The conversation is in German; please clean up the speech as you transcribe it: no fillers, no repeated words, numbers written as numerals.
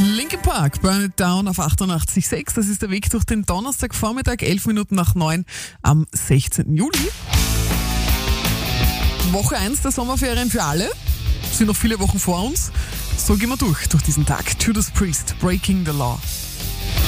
Linkin Park, Burn It Down auf 88,6. Das ist der Weg durch den Donnerstagvormittag, 11 Minuten nach 9 am 16. Juli. Woche 1 der Sommerferien für alle. Es sind noch viele Wochen vor uns. So gehen wir durch diesen Tag. Judas Priest, Breaking the Law.